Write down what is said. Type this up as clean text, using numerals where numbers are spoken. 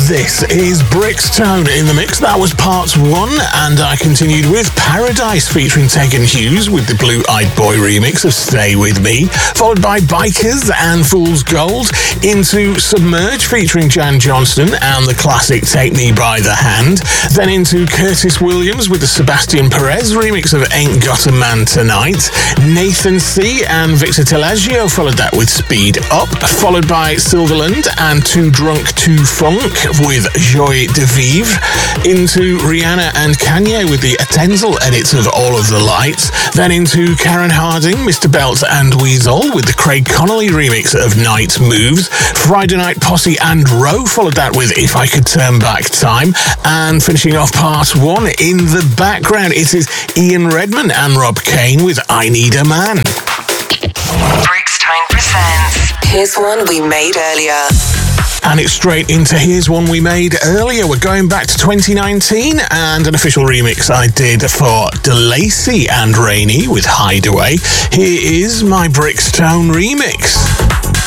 This is Brixtone in the mix. That was part one, and I continued with Paradise featuring Tegan Hughes with the Blue Eyed Boy remix of Stay With Me, followed by Bikers and Fool's Gold, into Submerge featuring Jan Johnston and the classic Take Me By The Hand, then into Curtis Williams with the Sebastian Perez remix of Ain't Got A Man Tonight, Nathan C. and Victor Telagio followed that with Speed Up, followed by Silverland and Too Drunk Too Funk with Joy de Vivre, into Rihanna and Kanye with the Atenzel edits of All of the Lights, then into Karen Harding, Mr. Belt and Weasel with the Craig Connolly remix of Night Moves, Friday Night Posse and Roe followed that with If I Could Turn Back Time, and finishing off part one in the background, it is Ian Redman and Rob Kane with I Need a Man. Brixtone presents Here's One We Made Earlier. And it's straight into Here's One We Made Earlier. We're going back to 2019 and an official remix I did for DeLacy and Rainey with Hideaway. Here is my Brixtone remix.